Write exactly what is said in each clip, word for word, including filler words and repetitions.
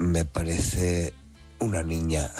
me parece una niña.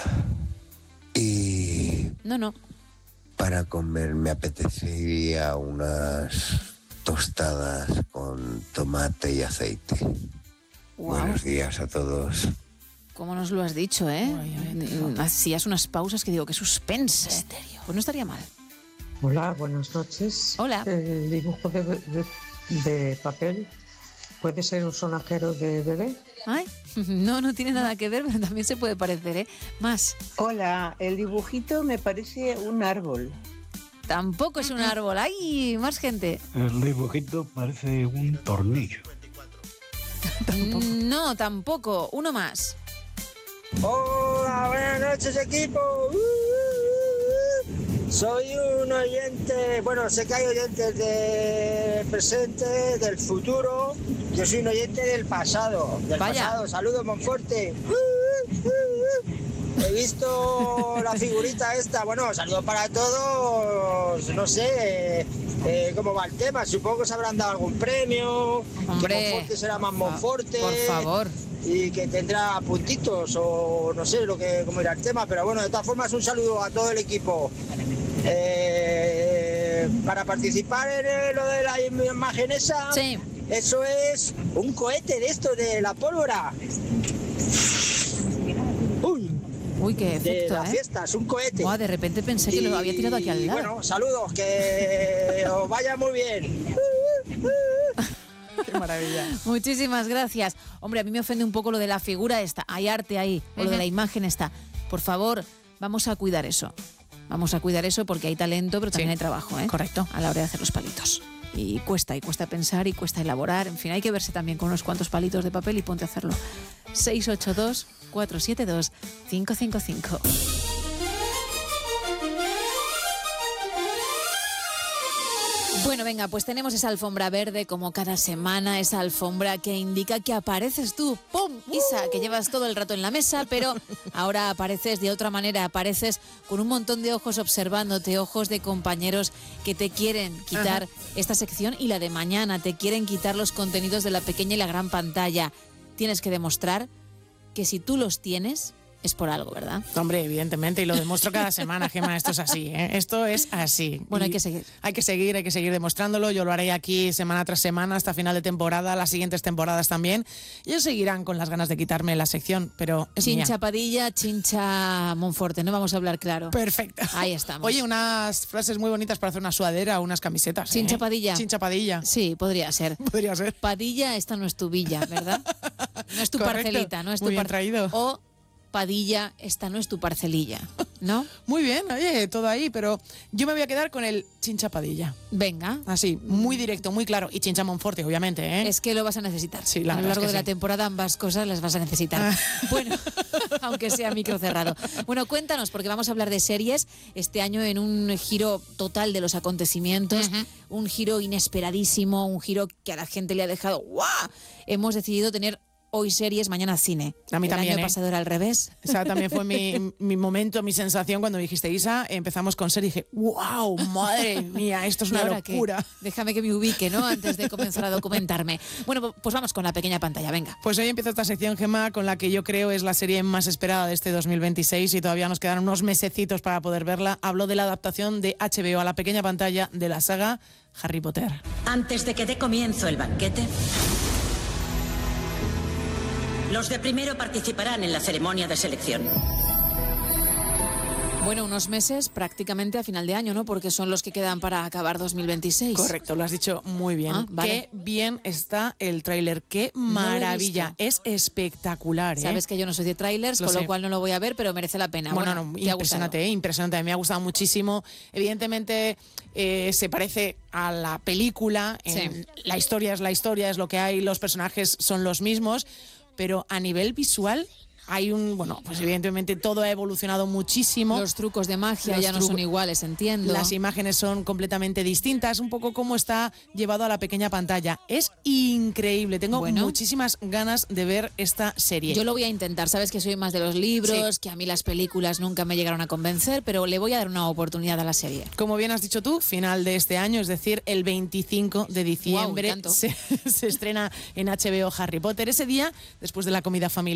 Y... No, no. Para comer me apetecería unas tostadas con tomate y aceite. Wow. Buenos días a todos. ¿Cómo nos lo has dicho, eh? Hacías unas pausas que digo, qué suspense. Misterio. Pues no estaría mal. Hola, buenas noches. Hola. El dibujo de, de, de papel puede ser un sonajero de bebé. Ay, no, no tiene nada que ver, pero también se puede parecer, ¿eh? Más. Hola, el dibujito me parece un árbol. Tampoco es un árbol. ¡Ay, más gente! El dibujito parece un tornillo. Tampoco. No, tampoco. Uno más. Hola, buenas noches, equipo. Uh, uh, uh. Soy un oyente, bueno, sé que hay oyentes del presente, del futuro. Yo soy un oyente del pasado. Del Vaya. pasado. Saludos, Monforte. Uh, uh, uh. He visto la figurita esta. Bueno, saludos para todos. No sé eh, cómo va el tema. Supongo que se habrán dado algún premio. Hombre, que Monforte será más Monforte. Por favor. Y que tendrá puntitos o no sé lo que cómo irá el tema, pero bueno, de todas formas un saludo a todo el equipo. Eh, para participar en eh, lo de la imagen esa, sí. Eso es un cohete de esto de la pólvora. Uy, Uy, qué efecto, de las ¿eh? fiestas, un cohete. Buah, de repente pensé que Y, lo había tirado aquí al lado. Bueno, saludos, que os vaya muy bien. Qué maravilla. Muchísimas gracias. Hombre, a mí me ofende un poco lo de la figura esta. Hay arte ahí, o lo de la imagen esta. Por favor, vamos a cuidar eso. Vamos a cuidar eso porque hay talento, pero también Sí, hay trabajo, ¿eh? correcto. A la hora de hacer los palitos. Y cuesta, y cuesta pensar, y cuesta elaborar. En fin, hay que verse también con unos cuantos palitos de papel y ponte a hacerlo. seis ocho dos, cuatro siete dos, cinco cinco cinco. Bueno, venga, pues tenemos esa alfombra verde como cada semana, esa alfombra que indica que apareces tú, ¡pum! Isa, que llevas todo el rato en la mesa, pero ahora apareces de otra manera, apareces con un montón de ojos observándote, ojos de compañeros que te quieren quitar Ajá. esta sección y la de mañana, te quieren quitar los contenidos de la pequeña y la gran pantalla. Tienes que demostrar que si tú los tienes, es por algo, ¿verdad? Hombre, evidentemente, y lo demuestro cada semana, Gemma, esto es así, ¿eh? Esto es así. Bueno, y hay que seguir. Hay que seguir, hay que seguir demostrándolo. Yo lo haré aquí semana tras semana hasta final de temporada, las siguientes temporadas también. Ellos seguirán con las ganas de quitarme la sección, pero es Chincha mía. Padilla, Chincha Monforte, no vamos a hablar claro. Perfecto. Ahí estamos. Oye, unas frases muy bonitas para hacer una sudadera o unas camisetas. Chincha ¿eh? Padilla. Chincha Padilla. Sí, podría ser. Podría ser. Padilla, esta no es tu villa, ¿verdad? No es tu Correcto. parcelita, no es tu Muy bien par- traído. O Padilla, esta no es tu parcelilla, ¿no? Muy bien, oye, todo ahí, pero yo me voy a quedar con el Chincha Padilla. Venga. Así, muy directo, muy claro. Y Chincha Monforte, obviamente, ¿eh? Es que lo vas a necesitar. Sí, la a lo verdad largo es que de la sí. temporada ambas cosas las vas a necesitar. Bueno, aunque sea micro cerrado. Bueno, cuéntanos, porque vamos a hablar de series este año en un giro total de los acontecimientos, uh-huh. un giro inesperadísimo, un giro que a la gente le ha dejado ¡guau! Hemos decidido tener hoy series, mañana cine. A mí El también, año ¿eh? pasado era al revés. Esa también fue mi, mi momento, mi sensación cuando dijiste, Isa, empezamos con serie y dije, wow, madre mía, esto es una locura. Que, déjame que me ubique, ¿no? Antes de comenzar a documentarme. Bueno, pues vamos con la pequeña pantalla, venga. Pues hoy empieza esta sección, Gemma, con la que yo creo es la serie más esperada de este dos mil veintiséis y todavía nos quedan unos mesecitos para poder verla. Hablo de la adaptación de H B O a la pequeña pantalla de la saga Harry Potter. Antes de que dé comienzo el banquete, los de primero participarán en la ceremonia de selección. Bueno, unos meses prácticamente a final de año, ¿no? Porque son los que quedan para acabar dos mil veintiséis. Correcto, lo has dicho muy bien. Ah, vale. Qué bien está el tráiler, qué maravilla. No es espectacular, ¿eh? Sabes que yo no soy de tráilers, con sé. lo cual no lo voy a ver, pero merece la pena. Bueno, Bueno, no, ¿te ha impresionante, ¿eh? impresionante. Me ha gustado muchísimo. Evidentemente eh, se parece a la película. En Sí. La historia es la historia, es lo que hay, los personajes son los mismos, pero a nivel visual hay un, bueno, pues evidentemente todo ha evolucionado muchísimo. Los trucos de magia Los ya no trucos- son iguales, entiendo. Las imágenes son completamente distintas, un poco como está llevado a la pequeña pantalla. Es increíble, tengo Bueno. muchísimas ganas de ver esta serie. Yo lo voy a intentar, sabes que soy más de los libros, Sí. que a mí las películas nunca me llegaron a convencer, pero le voy a dar una oportunidad a la serie. Como bien has dicho tú, final de este año, es decir, el veinticinco de diciembre Guau, ¿tanto? se, se estrena en H B O Harry Potter. Ese día, después de la comida familiar,